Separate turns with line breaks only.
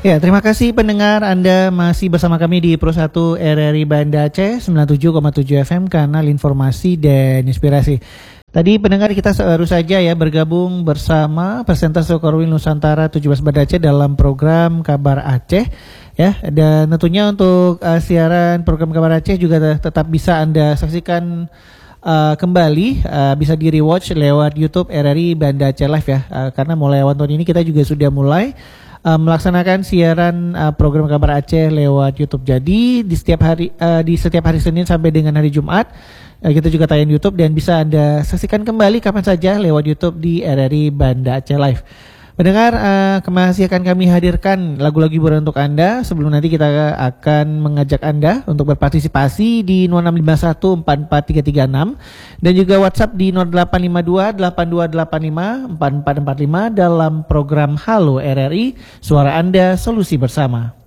Ya, terima kasih pendengar Anda masih bersama kami di Pro 1 RRI Banda Aceh 97,7 FM, kanal informasi dan inspirasi. Tadi pendengar kita baru saja ya bergabung bersama presenter Korwil Nusantara 17 Banda Aceh dalam program Kabar Aceh ya, dan tentunya untuk siaran program Kabar Aceh juga tetap bisa Anda saksikan kembali, bisa di rewatch lewat YouTube RRI Banda Aceh Live ya, karena mulai awal tahun ini kita juga sudah mulai melaksanakan siaran program Kabar Aceh lewat YouTube. Jadi di setiap hari Senin sampai dengan hari Jumat kita juga tayang YouTube dan bisa Anda saksikan kembali kapan saja lewat YouTube di RRI Banda Aceh Live. Mendengar, masih akan kami hadirkan lagu-lagu hiburan untuk Anda. Sebelum nanti kita akan mengajak Anda untuk berpartisipasi di 0651 44336 dan juga WhatsApp di 0852 8285 4445 dalam program Halo RRI, Suara Anda, Solusi Bersama.